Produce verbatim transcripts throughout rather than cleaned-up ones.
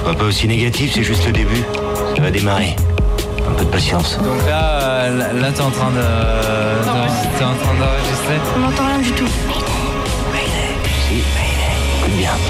Sois pas aussi négatif, c'est juste le début. Ça va démarrer. Un peu de patience. Donc là, euh, là, là t'es en train de, de t'es en train d'enregistrer. On n'entend rien du tout. Mayday. Si, Mayday. Écoute bien.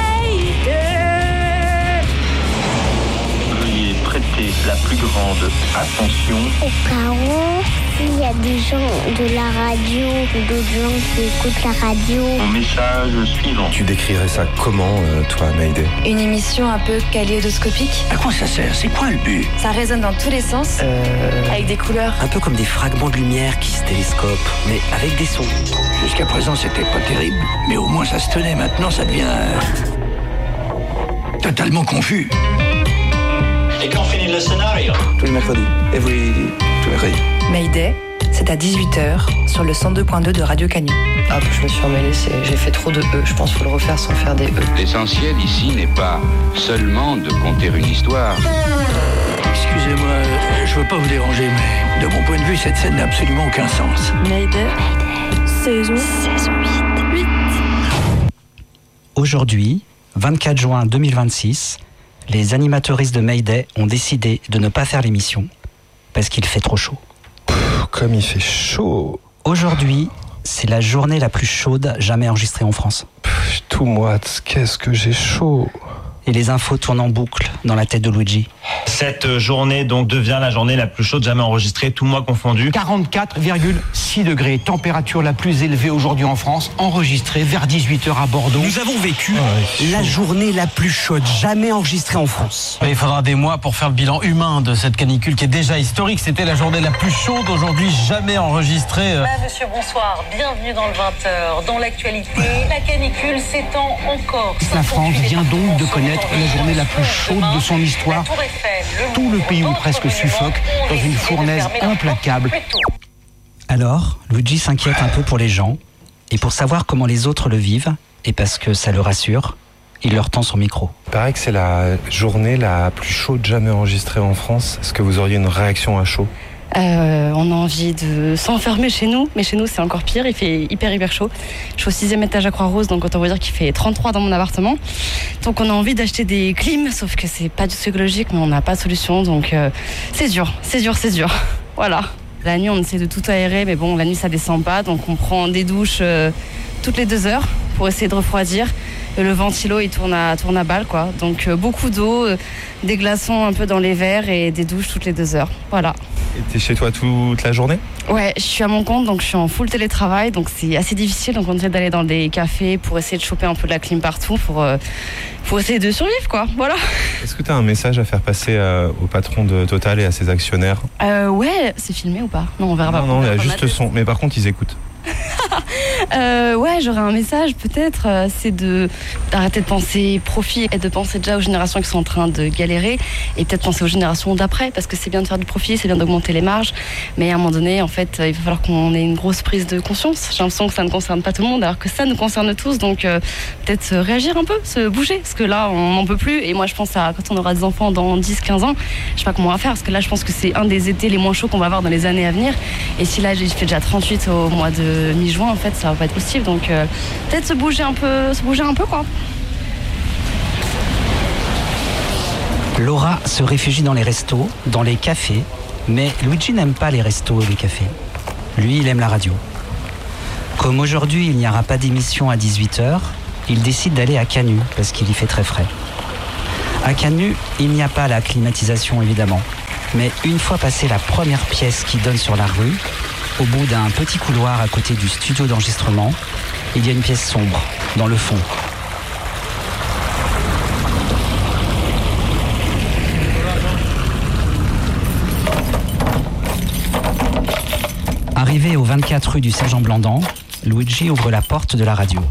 Veuillez prêter la plus grande attention. Au cas où, s'il y a des gens de la radio ou d'autres gens qui écoutent la radio. Au message suivant. Tu décrirais ça comment, euh, toi, Mayday? Une émission un peu kaléidoscopique. À quoi ça sert? C'est quoi le but? Ça résonne dans tous les sens, Euh... avec des couleurs. Un peu comme des fragments de lumière qui se télescopent, mais avec des sons. Jusqu'à présent, c'était pas terrible. Mais au moins, ça se tenait. Maintenant, ça devient... euh, totalement confus. Et quand finit le scénario? Tous les mercredis. Every... Tous les mercredis. Mayday, c'est à dix-huit heures sur le cent deux point deux de Radio Canu. Hop, je me suis emmêlée, c'est... j'ai fait trop de E. Je pense qu'il faut le refaire sans faire des E. L'essentiel ici n'est pas seulement de conter une histoire. Excusez-moi, euh, je veux pas vous déranger, mais de mon point de vue, cette scène n'a absolument aucun sens. Mayday, saison huit. Aujourd'hui, vingt-quatre juin deux mille vingt-six, les animateuristes de Mayday ont décidé de ne pas faire l'émission parce qu'il fait trop chaud. Pff, comme il fait chaud. Aujourd'hui, c'est la journée la plus chaude jamais enregistrée en France. Pff, tout moite, qu'est-ce que j'ai chaud. Et les infos tournent en boucle dans la tête de Luigi. Cette journée donc devient la journée la plus chaude jamais enregistrée, tout mois confondu. quarante-quatre virgule six degrés, température la plus élevée aujourd'hui en France, enregistrée vers dix-huit heures à Bordeaux. Nous avons vécu ouais, la journée la plus chaude jamais enregistrée en France. Il faudra des mois pour faire le bilan humain de cette canicule qui est déjà historique. C'était la journée la plus chaude aujourd'hui jamais enregistrée. Ah, monsieur, bonsoir. Bienvenue dans le vingt heures. Dans l'actualité, la canicule s'étend encore. La France vient donc de connaître la journée la plus chaude de son histoire. Tout le pays ou presque suffoque dans une fournaise implacable. Alors, Luigi s'inquiète un peu pour les gens, et pour savoir comment les autres le vivent, et parce que ça le rassure, il leur tend son micro. Il paraît que c'est la journée la plus chaude jamais enregistrée en France. Est-ce que vous auriez une réaction à chaud? Euh, on a envie de s'enfermer chez nous, mais chez nous c'est encore pire, il fait hyper hyper chaud. Je suis au sixième étage à Croix-Rose, donc autant vous dire qu'il fait trente-trois dans mon appartement. Donc on a envie d'acheter des clims, sauf que c'est pas du tout écologique, mais on n'a pas de solution, donc euh, c'est dur, c'est dur, c'est dur. Voilà. La nuit on essaie de tout aérer, mais bon la nuit ça descend pas, donc on prend des douches euh, toutes les deux heures pour essayer de refroidir. Et le ventilo il tourne à, tourne à balle quoi, donc euh, beaucoup d'eau, euh, des glaçons un peu dans les verres et des douches toutes les deux heures. Voilà. Et t'es chez toi toute la journée? Ouais, je suis à mon compte, donc je suis en full télétravail, donc c'est assez difficile. Donc on essaie d'aller dans des cafés pour essayer de choper un peu de la clim partout, pour, euh, pour essayer de survivre, quoi. Voilà. Est-ce que t'as un message à faire passer euh, au patron de Total et à ses actionnaires? Euh, ouais, c'est filmé ou pas? Non, on verra pas. Non, non, il y a juste le son, mais par contre ils écoutent. euh, ouais, j'aurais un message peut-être, euh, c'est de d'arrêter de penser profit et de penser déjà aux générations qui sont en train de galérer et peut-être penser aux générations d'après, parce que c'est bien de faire du profit, c'est bien d'augmenter les marges, mais à un moment donné, en fait, il va falloir qu'on ait une grosse prise de conscience. J'ai l'impression que ça ne concerne pas tout le monde, alors que ça nous concerne tous, donc euh, peut-être réagir un peu, se bouger, parce que là, on n'en peut plus, et moi je pense à quand on aura des enfants dans dix quinze ans, je sais pas comment on va faire, parce que là, je pense que c'est un des étés les moins chauds qu'on va avoir dans les années à venir, et si là, j'ai fait déjà trente-huit au mois de mi-juin, en fait, ça va pas être possible, donc euh, peut-être se bouger un peu, se bouger un peu, quoi. Laura se réfugie dans les restos, dans les cafés, mais Luigi n'aime pas les restos et les cafés. Lui, il aime la radio. Comme aujourd'hui, il n'y aura pas d'émission à dix-huit heures, il décide d'aller à Canu, parce qu'il y fait très frais. À Canu, il n'y a pas la climatisation, évidemment, mais une fois passé la première pièce qui donne sur la rue, au bout d'un petit couloir à côté du studio d'enregistrement, il y a une pièce sombre, dans le fond. Arrivé au vingt-quatre rue du Sergent Blandan, Luigi ouvre la porte de la radio.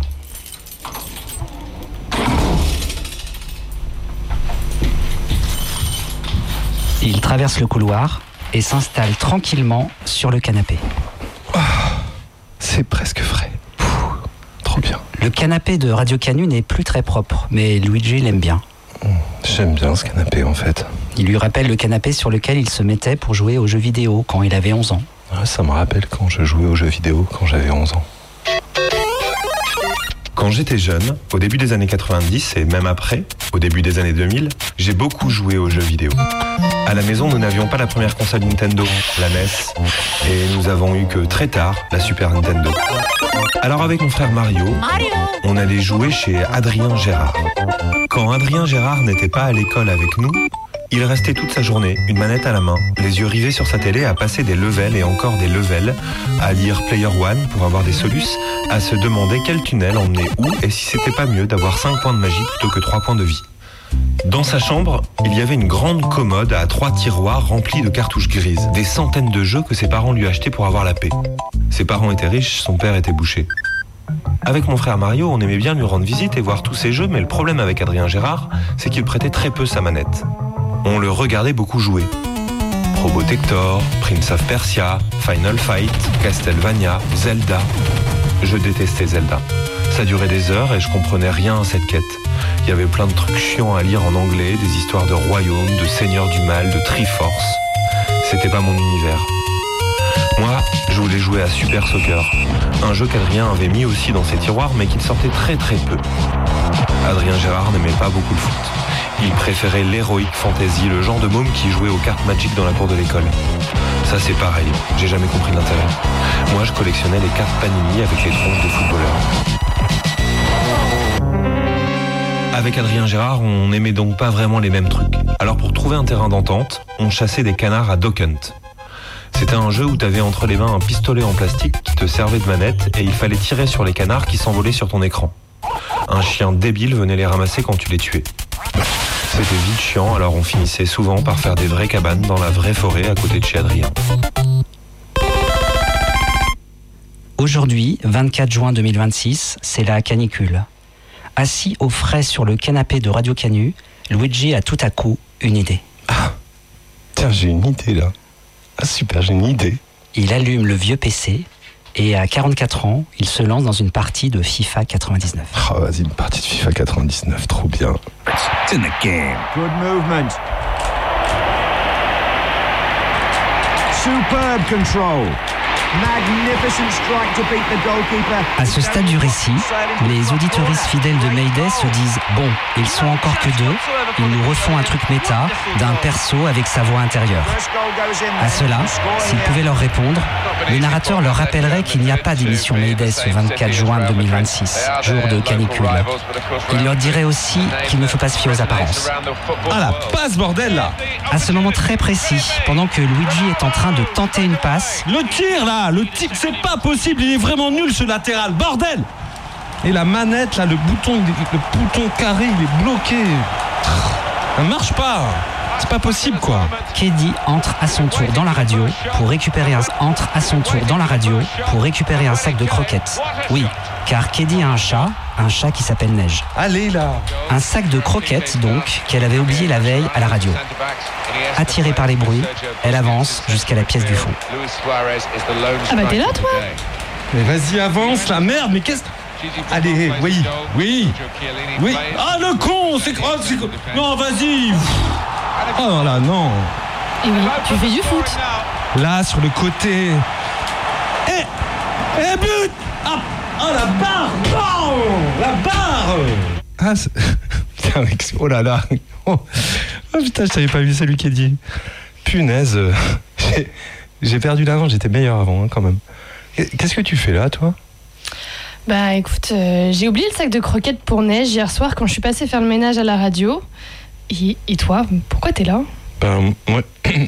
Il traverse le couloir et s'installe tranquillement sur le canapé. Oh, c'est presque frais. Pouh, trop bien. Le canapé de Radio Canu n'est plus très propre, mais Luigi l'aime bien. J'aime bien ce canapé en fait. Il lui rappelle le canapé sur lequel il se mettait pour jouer aux jeux vidéo quand il avait onze ans. Ouais, ça me rappelle quand je jouais aux jeux vidéo quand j'avais onze ans. Quand j'étais jeune, au début des années quatre-vingt-dix et même après, au début des années deux mille, j'ai beaucoup joué aux jeux vidéo. À la maison, nous n'avions pas la première console Nintendo, la N E S, et nous avons eu que très tard la Super Nintendo. Alors avec mon frère Mario, on allait jouer chez Adrien Gérard. Quand Adrien Gérard n'était pas à l'école avec nous, il restait toute sa journée, une manette à la main, les yeux rivés sur sa télé, à passer des levels et encore des levels, à lire Player One pour avoir des solus, à se demander quel tunnel emmenait où et si c'était pas mieux d'avoir cinq points de magie plutôt que trois points de vie. Dans sa chambre, il y avait une grande commode à trois tiroirs remplis de cartouches grises, des centaines de jeux que ses parents lui achetaient pour avoir la paix. Ses parents étaient riches, son père était boucher. Avec mon frère Mario, on aimait bien lui rendre visite et voir tous ces jeux, mais le problème avec Adrien Gérard, c'est qu'il prêtait très peu sa manette. On le regardait beaucoup jouer. Probotector, Prince of Persia, Final Fight, Castlevania, Zelda. Je détestais Zelda. Ça durait des heures et je comprenais rien à cette quête. Il y avait plein de trucs chiants à lire en anglais, des histoires de royaumes, de seigneurs du mal, de Triforce. C'était pas mon univers. Moi, je voulais jouer à Super Soccer, un jeu qu'Adrien avait mis aussi dans ses tiroirs mais qu'il sortait très très peu. Adrien Gérard n'aimait pas beaucoup le foot. Il préférait l'Heroic Fantasy, le genre de môme qui jouait aux cartes Magic dans la cour de l'école. Ça c'est pareil, j'ai jamais compris l'intérêt. Moi je collectionnais les cartes Panini avec les tronches de footballeurs. Avec Adrien Gérard, on n'aimait donc pas vraiment les mêmes trucs. Alors pour trouver un terrain d'entente, on chassait des canards à Duck Hunt. C'était un jeu où t'avais entre les mains un pistolet en plastique qui te servait de manette et il fallait tirer sur les canards qui s'envolaient sur ton écran. Un chien débile venait les ramasser quand tu les tuais. C'était vite chiant, alors on finissait souvent par faire des vraies cabanes dans la vraie forêt à côté de chez Adrien. Aujourd'hui, vingt-quatre juin deux mille vingt-six, c'est la canicule. Assis au frais sur le canapé de Radio Canu, Luigi a tout à coup une idée. Ah, tiens, j'ai une idée là. Ah super, j'ai une idée. Il allume le vieux P C et à quarante-quatre ans, il se lance dans une partie de FIFA quatre-vingt-dix-neuf. Oh, vas-y, une partie de FIFA quatre-vingt-dix-neuf, trop bien. It's in the game. Good movement. Superb control. Magnificent strike to beat the goalkeeper. À ce stade du récit, les auditeuristes fidèles de Mayday se disent « Bon, ils sont encore que deux, ils nous refont un truc méta d'un perso avec sa voix intérieure. » À cela, s'ils pouvaient leur répondre, le narrateur leur rappellerait qu'il n'y a pas d'émission Mayday ce vingt-quatre juin deux mille vingt-six, jour de canicule. Il leur dirait aussi qu'il ne faut pas se fier aux apparences. Ah la passe bordel là! À ce moment très précis, pendant que Luigi est en train de tenter une passe... Le tir là! Le tir, c'est pas possible, il est vraiment nul ce latéral, bordel! Et la manette là, le bouton, le bouton carré, il est bloqué. Ça marche pas. C'est pas possible quoi. Keddy entre à son tour dans la radio pour récupérer un entre à son tour dans la radio pour récupérer un sac de croquettes. Oui, car Keddy a un chat, un chat qui s'appelle Neige. Allez là. Un sac de croquettes donc qu'elle avait oublié la veille à la radio. Attirée par les bruits, elle avance jusqu'à la pièce du fond. Ah bah t'es là toi? Mais vas-y avance la merde, mais qu'est-ce... Allez, oui, oui, oui. Ah le con, c'est quoi? Non, vas-y. Oh là, non. Et oui, tu fais du foot. Là, sur le côté. Eh, eh but. Ah, oh la barre. Non, la barre. Ah, c'est... Putain, mec, oh là là. Oh, oh putain, je t'avais pas vu, celui qui est dit. Punaise, j'ai, j'ai perdu l'avant, j'étais meilleur avant, hein, quand même. Qu'est-ce que tu fais là, toi? Bah écoute, euh, j'ai oublié le sac de croquettes pour Neige hier soir quand je suis passée faire le ménage à la radio. Et, et toi, pourquoi t'es là? Ben, moi,